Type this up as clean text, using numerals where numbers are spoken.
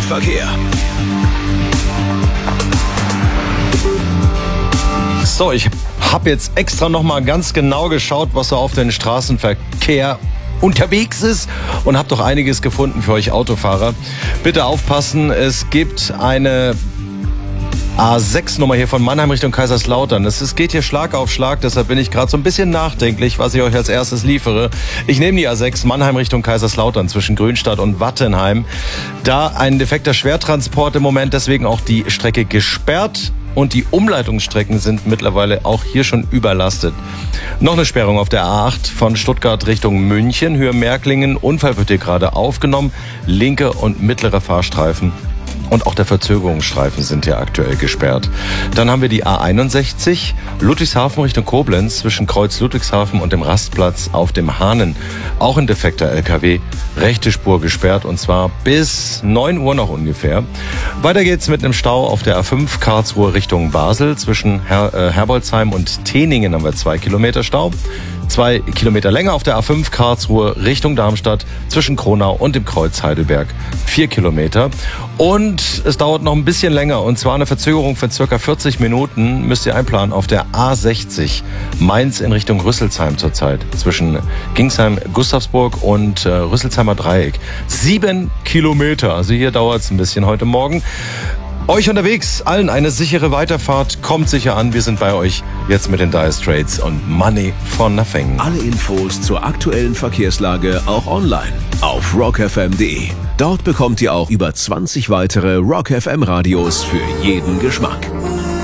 Verkehr. So, ich habe jetzt extra nochmal ganz genau geschaut, was so auf den Straßenverkehr unterwegs ist und habe doch einiges gefunden für euch Autofahrer. Bitte aufpassen, es gibt eine A6-Nummer hier von Mannheim Richtung Kaiserslautern. Es geht hier Schlag auf Schlag, deshalb bin ich gerade so ein bisschen nachdenklich, was ich euch als erstes liefere. Ich nehme die A6 Mannheim Richtung Kaiserslautern zwischen Grünstadt und Wattenheim. Da ein defekter Schwertransport im Moment, deswegen auch die Strecke gesperrt. Und die Umleitungsstrecken sind mittlerweile auch hier schon überlastet. Noch eine Sperrung auf der A8 von Stuttgart Richtung München, Höhe Märklingen. Unfall wird hier gerade aufgenommen. Linke und mittlere Fahrstreifen und auch der Verzögerungsstreifen sind hier aktuell gesperrt. Dann haben wir die A61 Ludwigshafen Richtung Koblenz zwischen Kreuz Ludwigshafen und dem Rastplatz auf dem Hahnen. Auch ein defekter LKW. Rechte Spur gesperrt und zwar bis 9 Uhr noch ungefähr. Weiter geht's mit einem Stau auf der A5 Karlsruhe Richtung Basel. Zwischen Herbolzheim und Teningen haben wir 2 Kilometer Stau. 2 Kilometer länger auf der A5 Karlsruhe Richtung Darmstadt zwischen Kronau und dem Kreuz Heidelberg 4 Kilometer. Und es dauert noch ein bisschen länger und zwar eine Verzögerung von circa 40 Minuten müsst ihr einplanen auf der A60 Mainz in Richtung Rüsselsheim zurzeit zwischen Gingsheim, Gustavsburg und Rüsselsheimer Dreieck. 7 Kilometer, also hier dauert es ein bisschen heute Morgen. Euch unterwegs, allen eine sichere Weiterfahrt, kommt sicher an, wir sind bei euch jetzt mit den Dire Straits und Money for Nothing. Alle Infos zur aktuellen Verkehrslage auch online auf rockfm.de. Dort bekommt ihr auch über 20 weitere Rock FM Radios für jeden Geschmack.